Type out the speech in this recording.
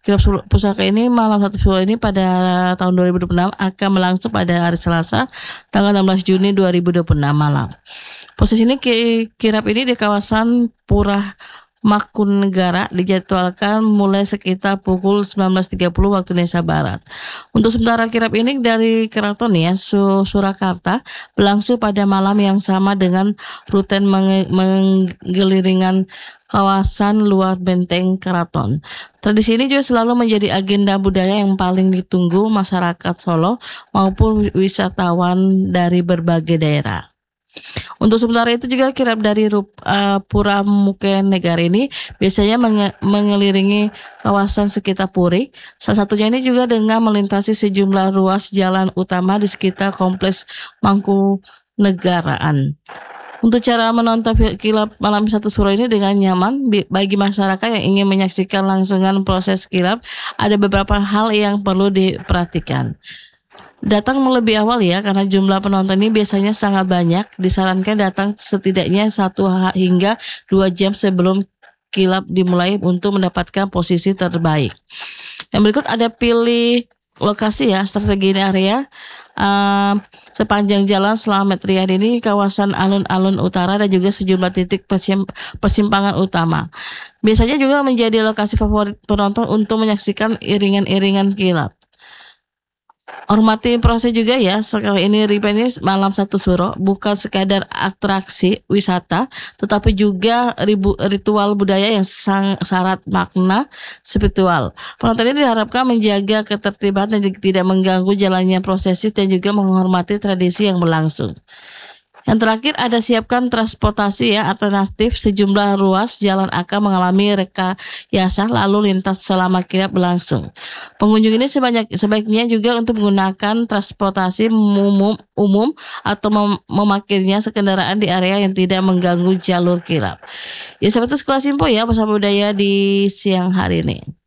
Kirap pusaka ini malam 1 Suro ini pada tahun 2026 akan berlangsung pada hari Selasa tanggal 16 Juni 2026 malam. Posisi ini kirap ini di kawasan Pura Mangkunegara dijadwalkan mulai sekitar pukul 19.30 waktu Indonesia Barat. Untuk sementara kirap ini dari Keraton ya Surakarta berlangsung pada malam yang sama dengan rute menggeliringan kawasan luar benteng keraton. Tradisi ini juga selalu menjadi agenda budaya yang paling ditunggu masyarakat Solo maupun wisatawan dari berbagai daerah. Untuk sementara itu juga kirap dari Pura Mangkunegara ini biasanya mengelilingi kawasan sekitar Puri. Salah satunya ini juga dengan melintasi sejumlah ruas jalan utama di sekitar kompleks Mangkunegaraan. Untuk cara menonton kirap malam 1 Suro ini dengan nyaman bagi masyarakat yang ingin menyaksikan langsungan proses kirap, ada beberapa hal yang perlu diperhatikan. Datang lebih awal ya, karena jumlah penonton ini biasanya sangat banyak. Disarankan datang setidaknya 1 hingga 2 jam sebelum kirap dimulai untuk mendapatkan posisi terbaik. Yang berikut ada pilih lokasi ya, strategi area. Sepanjang jalan Slamet Riyad ini kawasan alun-alun utara dan juga sejumlah titik persimpangan utama. Biasanya juga menjadi lokasi favorit penonton untuk menyaksikan iringan-iringan kirap. Hormati proses juga ya, sekali ini ini malam 1 Suro bukan sekadar atraksi wisata, tetapi juga ritual budaya yang syarat makna spiritual. Penonton ini diharapkan menjaga ketertiban dan tidak mengganggu jalannya prosesi dan juga menghormati tradisi yang berlangsung. Yang terakhir ada siapkan transportasi ya alternatif, sejumlah ruas jalan akan mengalami rekayasa lalu lintas selama kirap berlangsung. Pengunjung ini sebaiknya juga untuk menggunakan transportasi umum atau memakainya sekendaraan di area yang tidak mengganggu jalur kirap. Ya seperti sekelas info ya bersama budaya di siang hari ini.